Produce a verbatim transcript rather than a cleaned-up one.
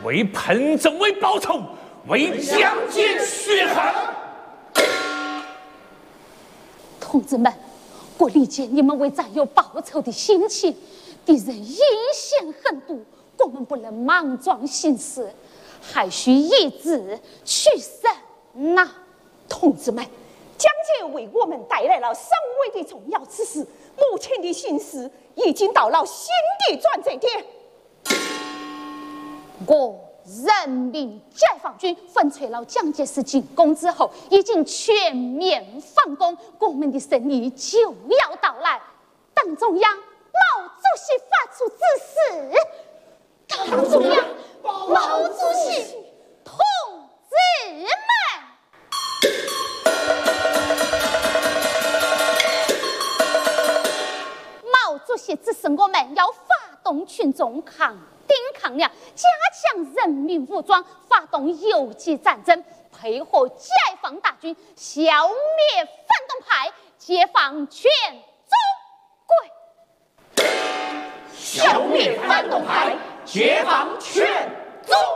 为彭政委报仇，为蒋介雪恨。 同志们，我理解你们为咱有报仇的心情，敌人阴险狠毒，我们不能莽撞行事，还需以智取胜呐。 同志们，蒋介为我们带来了上位的重要指示，目前的形势已经到了新的转折点。 我人民解放军粉碎了蒋介石进攻之后，已经全面反攻，我们的胜利就要到来。党中央、毛主席发出指示，党中央、毛主席同志们。毛主席指示我们要发动群众抗丁抗梁，加强人民武装，发动游击战争，配合解放大军，消灭反动派，解放全中国。 消灭反动派，解放全中